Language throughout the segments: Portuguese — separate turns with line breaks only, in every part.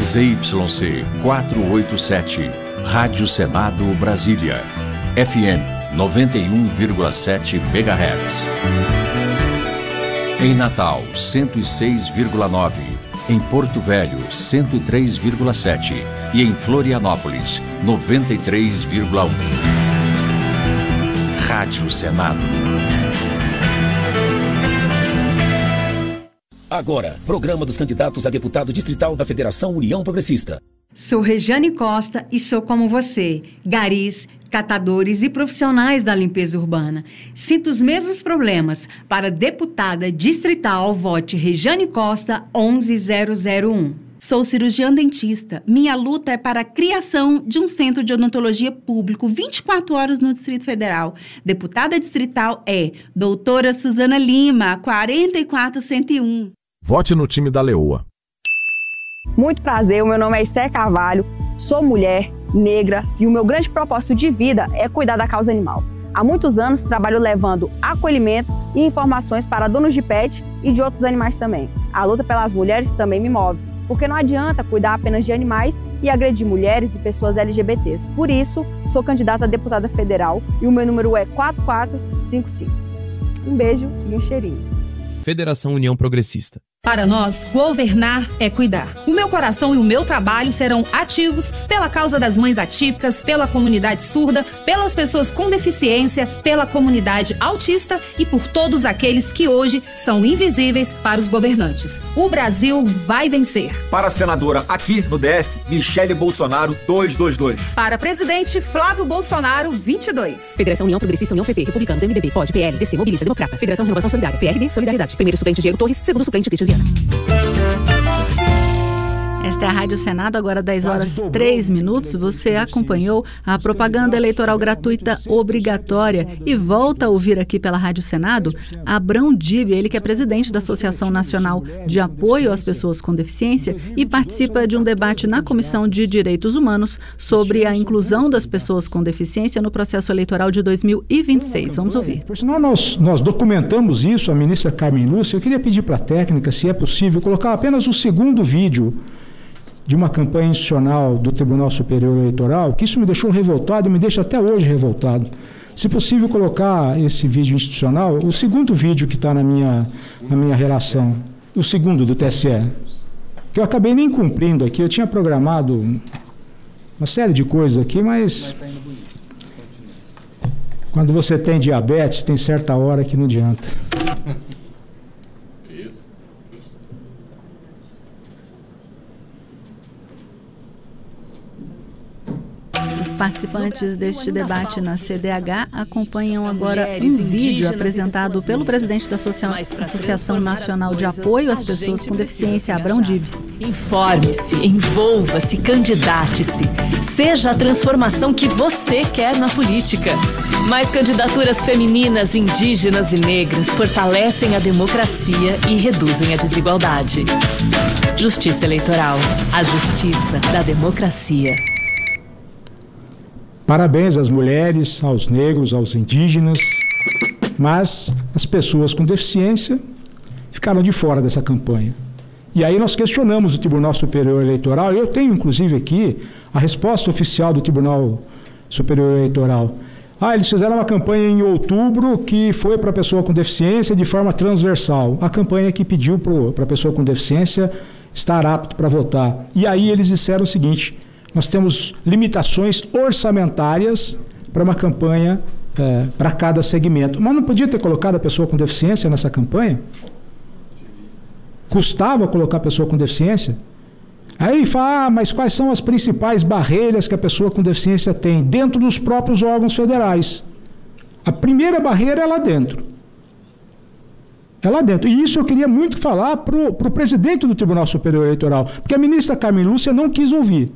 ZYC 487, Rádio Senado Brasília, FM 91,7 MHz. Em Natal, 106,9. Em Porto Velho, 103,7. E em Florianópolis, 93,1. Rádio Senado.
Agora, programa dos candidatos a deputado distrital da Federação União Progressista.
Sou Regiane Costa e sou como você, garis, catadores e profissionais da limpeza urbana. Sinto os mesmos problemas. Para deputada distrital, vote Regiane Costa 11001.
Sou cirurgiã dentista. Minha luta é para a criação de um centro de odontologia público 24 horas no Distrito Federal. Deputada distrital é doutora Suzana Lima, 44101.
Vote no time da Leoa.
Muito prazer, o meu nome é Esther Carvalho, sou mulher, negra e o meu grande propósito de vida é cuidar da causa animal. Há muitos anos trabalho levando acolhimento e informações para donos de pet e de outros animais também. A luta pelas mulheres também me move, porque não adianta cuidar apenas de animais e agredir mulheres e pessoas LGBTs. Por isso, sou candidata a deputada federal e o meu número é 4455. Um beijo e um cheirinho.
Federação União Progressista.
Para nós, governar é cuidar. O meu coração e o meu trabalho serão ativos pela causa das mães atípicas, pela comunidade surda, pelas pessoas com deficiência, pela comunidade autista e por todos aqueles que hoje são invisíveis para os governantes. O Brasil vai vencer.
Para a senadora aqui no DF, Michele Bolsonaro, 222.
Para presidente, Flávio Bolsonaro, 22.
Federação União Progressista, União PP, Republicanos, MDB, POD, PL, DC, Mobilista, Democrata. Federação Renovação Solidária, PRD, Solidariedade. Primeiro suplente Diego Torres, segundo suplente Cristian Viana.
Esta é a Rádio Senado, agora 10 horas 3 minutos. Você acompanhou a propaganda eleitoral gratuita obrigatória e volta a ouvir aqui pela Rádio Senado Abrão Dib, ele que é presidente da Associação Nacional de Apoio às Pessoas com Deficiência e participa de um debate na Comissão de Direitos Humanos sobre a inclusão das pessoas com deficiência no processo eleitoral de 2026. Vamos ouvir.
Por sinal, nós documentamos isso, a ministra Carmen Lúcia. Eu queria pedir para a técnica, se é possível, colocar apenas o segundo vídeo de uma campanha institucional do Tribunal Superior Eleitoral, que isso me deixou revoltado e me deixa até hoje revoltado. Se possível, colocar esse vídeo institucional, o segundo vídeo que está na minha relação, o segundo do TSE, que eu acabei nem cumprindo aqui, eu tinha programado uma série de coisas aqui, mas quando você tem diabetes, tem certa hora que não adianta.
Os participantes deste debate na CDH acompanham agora um vídeo apresentado pelo presidente da Associação Nacional de Apoio às Pessoas com Deficiência, Abrão Dib.
Informe-se, envolva-se, candidate-se. Seja a transformação que você quer na política. Mais candidaturas femininas, indígenas e negras fortalecem a democracia e reduzem a desigualdade. Justiça Eleitoral, a justiça da democracia.
Parabéns às mulheres, aos negros, aos indígenas, mas as pessoas com deficiência ficaram de fora dessa campanha. E aí nós questionamos o Tribunal Superior Eleitoral, e eu tenho inclusive aqui a resposta oficial do Tribunal Superior Eleitoral. Eles fizeram uma campanha em outubro que foi para a pessoa com deficiência de forma transversal. A campanha que pediu para a pessoa com deficiência estar apto para votar. E aí eles disseram o seguinte: nós temos limitações orçamentárias para uma campanha para cada segmento. Mas não podia ter colocado a pessoa com deficiência nessa campanha? Custava colocar a pessoa com deficiência? Aí fala, mas quais são as principais barreiras que a pessoa com deficiência tem dentro dos próprios órgãos federais? A primeira barreira é lá dentro. É lá dentro. E isso eu queria muito falar para o presidente do Tribunal Superior Eleitoral, porque a ministra Carmen Lúcia não quis ouvir.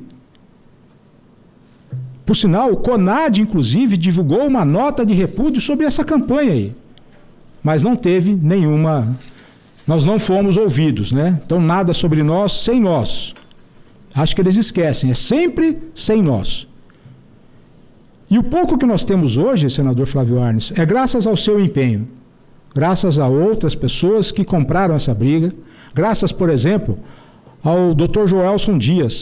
Por sinal, o CONAD, inclusive, divulgou uma nota de repúdio sobre essa campanha aí. Mas não teve nenhuma... Nós não fomos ouvidos, né? Então, nada sobre nós sem nós. Acho que eles esquecem. É sempre sem nós. E o pouco que nós temos hoje, senador Flávio Arnes, é graças ao seu empenho. Graças a outras pessoas que compraram essa briga. Graças, por exemplo, ao Dr. Joelson Dias,